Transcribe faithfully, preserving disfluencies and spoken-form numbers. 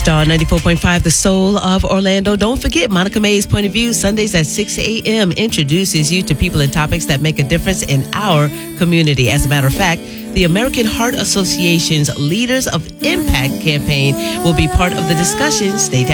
Star ninety-four point five, the soul of Orlando. Don't forget, Monica May's Point of View, Sundays at six a.m. introduces you to people and topics that make a difference in our community. As a matter of fact, the American Heart Association's Leaders of Impact campaign will be part of the discussion. Stay tuned.